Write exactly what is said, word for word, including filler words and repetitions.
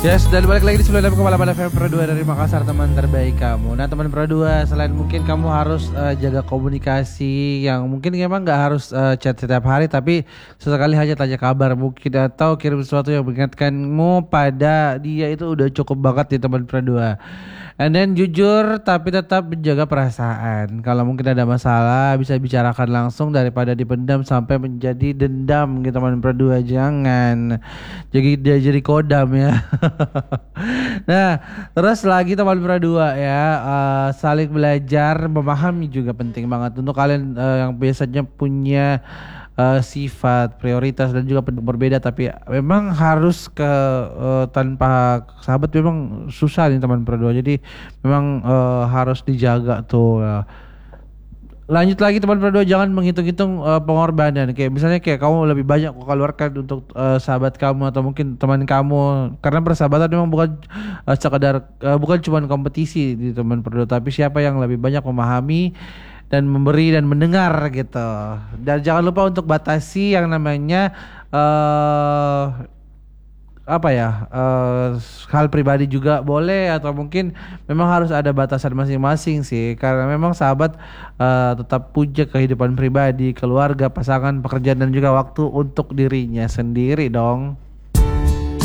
Yes, dan balik lagi di sembilan puluh enam koma delapan F M Pro dua dari Makassar, teman terbaik kamu. Nah, teman Pro dua, selain mungkin kamu harus uh, jaga komunikasi yang mungkin memang nggak harus uh, chat setiap hari, tapi sesekali hanya tanya kabar mungkin atau kirim sesuatu yang mengingatkanmu pada dia, itu udah cukup banget di teman Pro dua. And then jujur tapi tetap menjaga perasaan. Kalau mungkin ada masalah bisa bicarakan langsung daripada dipendam sampai menjadi dendam gitu teman Pro dua. Jangan. Jadi dia jadi kodam ya. Nah, terus lagi teman Pro dua ya, uh, saling belajar, memahami juga penting banget untuk kalian uh, yang biasanya punya uh, sifat, prioritas dan juga penduk berbeda, tapi memang harus ke uh, tanpa sahabat memang susah nih teman Pro dua. Jadi memang uh, harus dijaga tuh ya. Lanjut lagi teman Pro dua, jangan menghitung-hitung uh, pengorbanan. Kayak misalnya kayak kamu lebih banyak keluarkan untuk uh, sahabat kamu atau mungkin teman kamu, karena persahabatan memang bukan uh, sekadar uh, bukan cuma kompetisi di teman Pro dua, tapi siapa yang lebih banyak memahami dan memberi dan mendengar gitu. Dan jangan lupa untuk batasi yang namanya uh, apa ya, uh, hal pribadi juga boleh, atau mungkin memang harus ada batasan masing-masing sih, karena memang sahabat uh, tetap punya kehidupan pribadi, keluarga, pasangan, pekerjaan dan juga waktu untuk dirinya sendiri dong.